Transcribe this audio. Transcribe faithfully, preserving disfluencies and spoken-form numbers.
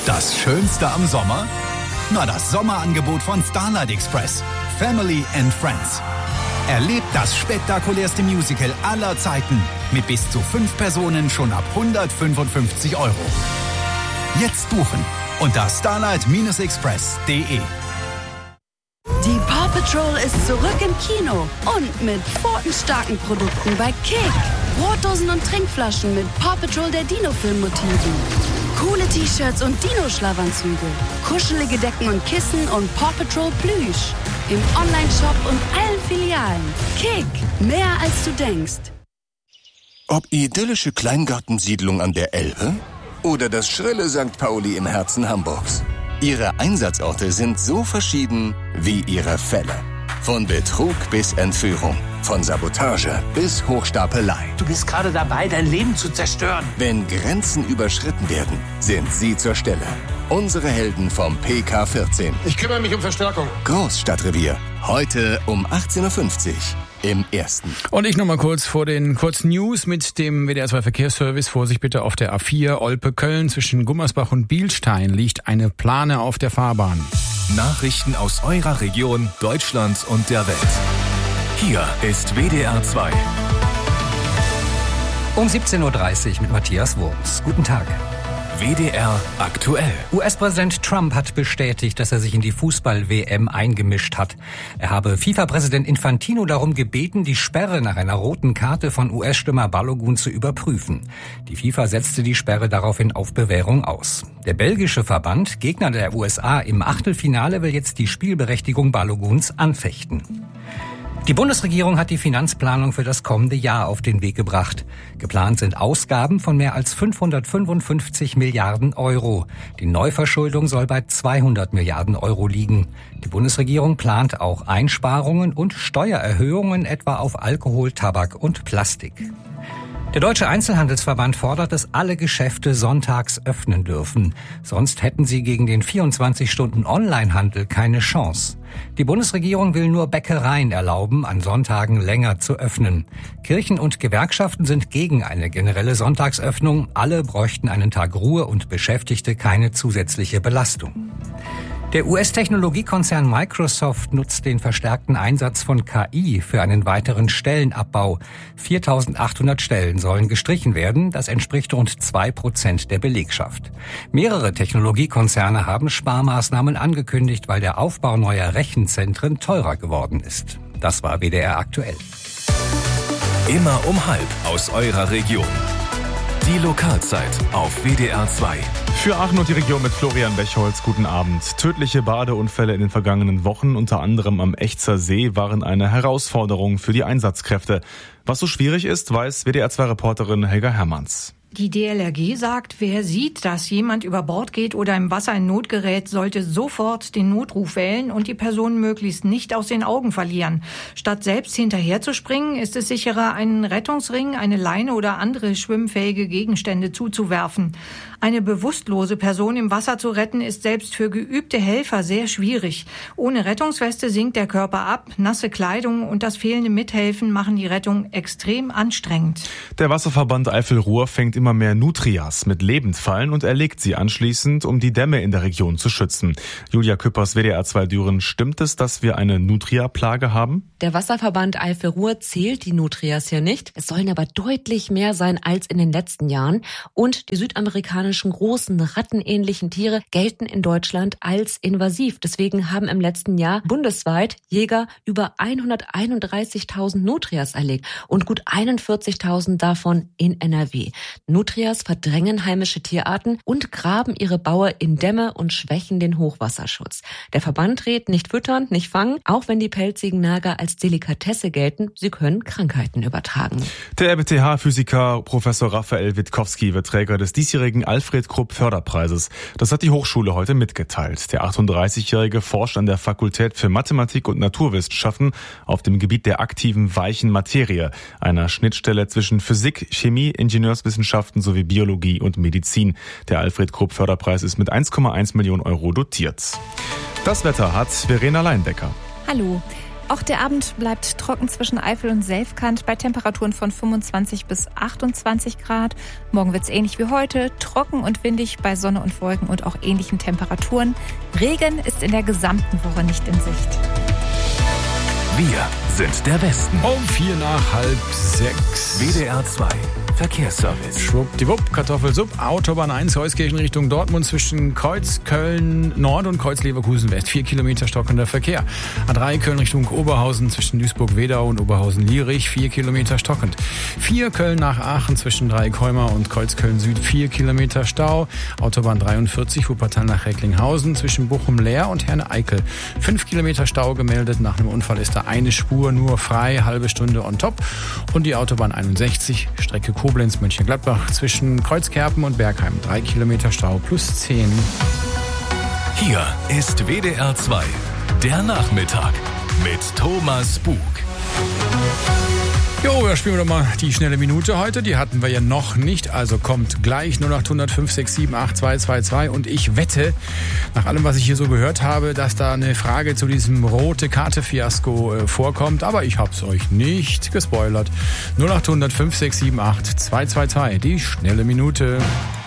Das Schönste am Sommer? Na, das Sommerangebot von Starlight Express. Family and Friends. Erlebt das spektakulärste Musical aller Zeiten mit bis zu fünf Personen schon ab hundertfünfundfünfzig Euro. Jetzt buchen unter starlight Express punkt de. Die Paw Patrol ist zurück im Kino und mit pfotenstarken Produkten bei Kick. Brotdosen und Trinkflaschen mit Paw Patrol der Dino-Film-Motiven. Coole T-Shirts und Dino-Schlafanzüge. Kuschelige Decken und Kissen und Paw Patrol Plüsch. Im Onlineshop und allen Filialen. Kick, mehr als du denkst. Ob idyllische Kleingartensiedlung an der Elbe oder das schrille Sankt Pauli im Herzen Hamburgs. Ihre Einsatzorte sind so verschieden wie ihre Fälle. Von Betrug bis Entführung, von Sabotage bis Hochstapelei. Du bist gerade dabei, dein Leben zu zerstören. Wenn Grenzen überschritten werden, sind sie zur Stelle. Unsere Helden vom P K vierzehn. Ich kümmere mich um Verstärkung. Großstadtrevier. Heute um achtzehn Uhr fünfzig im Ersten. Und ich noch mal kurz vor den kurzen News mit dem W D R zwei Verkehrsservice. Vorsicht bitte auf der A vier Olpe-Köln. Zwischen Gummersbach und Bielstein liegt eine Plane auf der Fahrbahn. Nachrichten aus eurer Region, Deutschland und der Welt. Hier ist W D R zwei. Um siebzehn Uhr dreißig mit Matthias Wurms. Guten Tag. W D R aktuell. U S-Präsident Trump hat bestätigt, dass er sich in die Fußball-W M eingemischt hat. Er habe FIFA-Präsident Infantino darum gebeten, die Sperre nach einer roten Karte von U S-Stürmer Balogun zu überprüfen. Die FIFA setzte die Sperre daraufhin auf Bewährung aus. Der belgische Verband, Gegner der U S A im Achtelfinale, will jetzt die Spielberechtigung Baloguns anfechten. Die Bundesregierung hat die Finanzplanung für das kommende Jahr auf den Weg gebracht. Geplant sind Ausgaben von mehr als fünfhundertfünfundfünfzig Milliarden Euro. Die Neuverschuldung soll bei zweihundert Milliarden Euro liegen. Die Bundesregierung plant auch Einsparungen und Steuererhöhungen etwa auf Alkohol, Tabak und Plastik. Der Deutsche Einzelhandelsverband fordert, dass alle Geschäfte sonntags öffnen dürfen. Sonst hätten sie gegen den vierundzwanzig-Stunden-Onlinehandel keine Chance. Die Bundesregierung will nur Bäckereien erlauben, an Sonntagen länger zu öffnen. Kirchen und Gewerkschaften sind gegen eine generelle Sonntagsöffnung. Alle bräuchten einen Tag Ruhe und Beschäftigte keine zusätzliche Belastung. Der U S-Technologiekonzern Microsoft nutzt den verstärkten Einsatz von K I für einen weiteren Stellenabbau. viertausendachthundert Stellen sollen gestrichen werden. Das entspricht rund zwei Prozent der Belegschaft. Mehrere Technologiekonzerne haben Sparmaßnahmen angekündigt, weil der Aufbau neuer Rechenzentren teurer geworden ist. Das war W D R aktuell. Immer um halb aus eurer Region. Die Lokalzeit auf W D R zwei. Für Aachen und die Region mit Florian Bechholz, guten Abend. Tödliche Badeunfälle in den vergangenen Wochen, unter anderem am Echzer See, waren eine Herausforderung für die Einsatzkräfte. Was so schwierig ist, weiß W D R zwei Reporterin Helga Hermanns. Die D L R G sagt, wer sieht, dass jemand über Bord geht oder im Wasser in Not gerät, sollte sofort den Notruf wählen und die Person möglichst nicht aus den Augen verlieren. Statt selbst hinterherzuspringen, ist es sicherer, einen Rettungsring, eine Leine oder andere schwimmfähige Gegenstände zuzuwerfen. Eine bewusstlose Person im Wasser zu retten, ist selbst für geübte Helfer sehr schwierig. Ohne Rettungsweste sinkt der Körper ab, nasse Kleidung und das fehlende Mithelfen machen die Rettung extrem anstrengend. Der Wasserverband Eifel-Ruhr fängt immer mehr Nutrias mit Lebendfallen und erlegt sie anschließend, um die Dämme in der Region zu schützen. Julia Küppers, W D R zwei Düren, stimmt es, dass wir eine Nutria-Plage haben? Der Wasserverband Eifel-Ruhr zählt die Nutrias ja nicht. Es sollen aber deutlich mehr sein als in den letzten Jahren. Und die südamerikanischen großen rattenähnlichen Tiere gelten in Deutschland als invasiv. Deswegen haben im letzten Jahr bundesweit Jäger über hunderteinunddreißigtausend Nutrias erlegt und gut einundvierzigtausend davon in N R W. Nutrias verdrängen heimische Tierarten und graben ihre Baue in Dämme und schwächen den Hochwasserschutz. Der Verband rät nicht füttern, nicht fangen, auch wenn die pelzigen Nager als Delikatesse gelten. Sie können Krankheiten übertragen. Der R W T H-Physiker Professor Raphael Witkowski wird Träger des diesjährigen Alfred Krupp Förderpreises. Das hat die Hochschule heute mitgeteilt. Der achtunddreißigjährige forscht an der Fakultät für Mathematik und Naturwissenschaften auf dem Gebiet der aktiven weichen Materie, einer Schnittstelle zwischen Physik, Chemie, Ingenieurswissenschaften sowie Biologie und Medizin. Der Alfred Krupp Förderpreis ist mit eins Komma eins Millionen Euro dotiert. Das Wetter hat Verena Leinbecker. Hallo. Auch der Abend bleibt trocken zwischen Eifel und Selfkant bei Temperaturen von fünfundzwanzig bis achtundzwanzig Grad. Morgen wird es ähnlich wie heute, trocken und windig bei Sonne und Wolken und auch ähnlichen Temperaturen. Regen ist in der gesamten Woche nicht in Sicht. Wir sind der Westen. Um vier nach halb sechs. W D R zwei Verkehrsservice. Schwuppdiwupp, Kartoffelsupp, Autobahn eins, Heuskirchen Richtung Dortmund zwischen Kreuz Köln Nord und Kreuz Leverkusen West. Vier Kilometer stockender Verkehr. A drei Köln Richtung Oberhausen zwischen Duisburg-Wedau und Oberhausen-Lierich. Vier Kilometer stockend. Vier Köln nach Aachen zwischen Dreieckholmer und Kreuz Köln Süd. Vier Kilometer Stau. Autobahn dreiundvierzig Wuppertal nach Recklinghausen zwischen Bochum-Leer und Herne-Eickel. Fünf Kilometer Stau gemeldet. Nach einem Unfall ist da eine Spur nur frei. Halbe Stunde on top. Und die Autobahn einundsechzig, Strecke Koblenz-Mönchengladbach zwischen Kreuzkerpen und Bergheim. Drei Kilometer Stau plus zehn. Hier ist W D R zwei, der Nachmittag mit Thomas Bug. Jo, da spielen wir doch mal die schnelle Minute heute. Die hatten wir ja noch nicht. Also kommt gleich null acht hundert fünf sechs sieben acht zwei zwei zwei. Und ich wette, nach allem, was ich hier so gehört habe, dass da eine Frage zu diesem Rote-Karte-Fiasko äh, vorkommt. Aber ich hab's euch nicht gespoilert. null acht hundert fünf sechs sieben acht zwei zwei zwei. Die schnelle Minute.